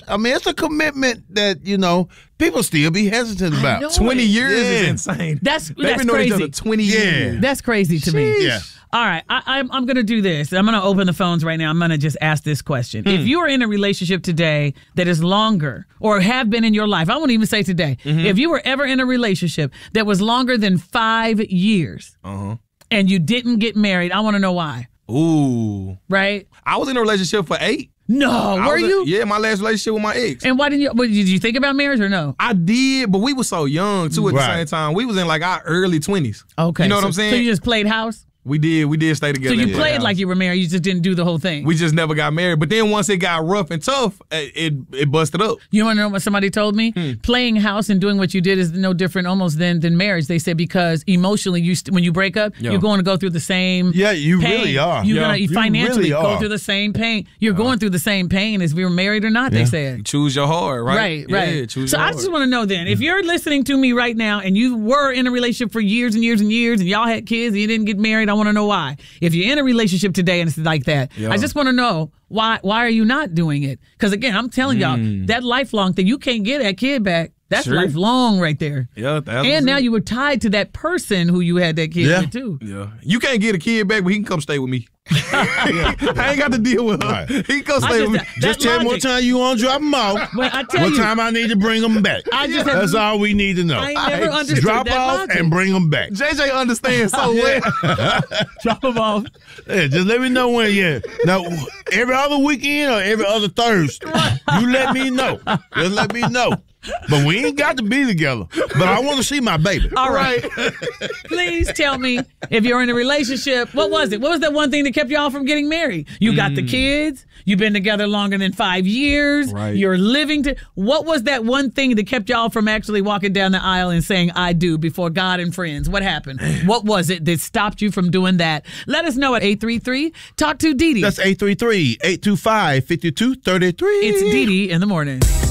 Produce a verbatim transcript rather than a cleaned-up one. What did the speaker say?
years. I mean, it's a commitment that, you know, people still be hesitant about. twenty years yeah. is insane. That's, They've that's been knowing crazy. each other twenty Yeah. years. That's crazy to me. Yeah. All right, I, I'm, I'm going to do this. I'm going to open the phones right now. I'm going to just ask this question. Hmm. If you are in a relationship today that is longer or have been in your life, I won't even say today, mm-hmm. if you were ever in a relationship that was longer than five years uh-huh. and you didn't get married, I want to know why. Ooh. Right? I was in a relationship for eight. No, I were in, you? Yeah, my last relationship with my ex. And why didn't you, what, did you think about marriage or no? I did, but we were so young, too, at right. the same time. We was in, like, our early twenties. Okay. You know what so, I'm saying? So you just played house? We did. We did stay together. So you played like you were married. You just didn't do the whole thing. We just never got married. But then once it got rough and tough, it it busted up. You want to know what somebody told me? Hmm. Playing house and doing what you did is no different almost than, than marriage. They said because emotionally, you st- when you break up, yeah. you're going to go through the same Yeah, you pain. really are. You're yeah. going to you financially really go are. through the same pain. You're uh, going through the same pain as if we were married or not, yeah. they said. You choose your heart, right? Right, right. Yeah, choose so your I heart. just want to know then, if you're listening to me right now and you were in a relationship for years and years and years and y'all had kids and you didn't get married, I want to know why. If you're in a relationship today and it's like that, yeah. I just want to know why why are you not doing it? Because again, I'm telling y'all, mm. that lifelong thing, you can't get that kid back. That's sure. lifelong right there. Yeah, that's and now you were tied to that person who you had that kid yeah. with too. Yeah, you can't get a kid back, but he can come stay with me. yeah. I ain't got to deal with her. Right. He can come stay just, with me. Just tell me what time you want to drop them off. Well, I tell what you, time I need to bring them back. I just yeah. That's all we need to know. I ain't never I understood drop that off logic. and bring them back. J J understands so well. Drop them off. Yeah, just let me know when. Yeah. Now, every other weekend or every other Thursday, you let me know. Just let me know. But we ain't got to be together. But I want to see my baby. All right. Please tell me if you're in a relationship. What was it? What was that one thing that kept y'all from getting married? You got mm. the kids. You've been together longer than five years. Right. You're living to. What was that one thing that kept y'all from actually walking down the aisle and saying "I do" before God and friends? What happened? What was it that stopped you from doing that? Let us know at eight three three talk to Dee Dee. That's eight three three, eight two five, five two three three. It's Dee Dee in the morning.